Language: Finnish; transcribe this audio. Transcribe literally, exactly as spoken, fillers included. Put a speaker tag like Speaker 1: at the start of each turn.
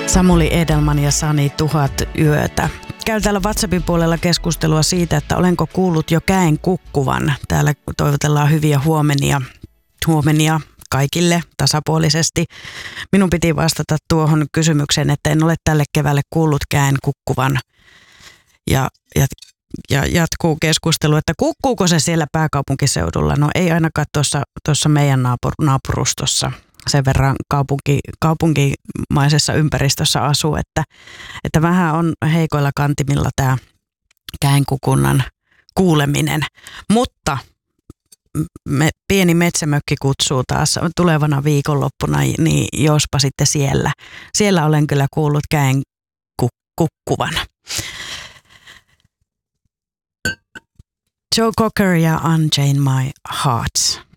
Speaker 1: Samuli Edelman ja Sani Tuhat yötä. Käyn täällä WhatsAppin puolella keskustelua siitä, että olenko kuullut jo käen kukkuvan. Täällä toivotellaan hyviä huomenia, huomenia kaikille tasapuolisesti. Minun piti vastata tuohon kysymykseen, että en ole tälle keväälle kuullut käen kukkuvan. Ja, ja, ja jatkuu keskustelu, että kukkuuko se siellä pääkaupunkiseudulla? No ei ainakaan tuossa, tuossa meidän naapur, naapurustossa. Sen verran kaupunki, kaupunkimaisessa ympäristössä asuu, että, että vähän on heikoilla kantimilla tämä käenkukunnan kuuleminen. Mutta me, pieni metsämökki kutsuu taas tulevana viikonloppuna, niin jospa sitten siellä. Siellä olen kyllä kuullut käen kukkuvan. Joe Cocker ja Unchain My Heart.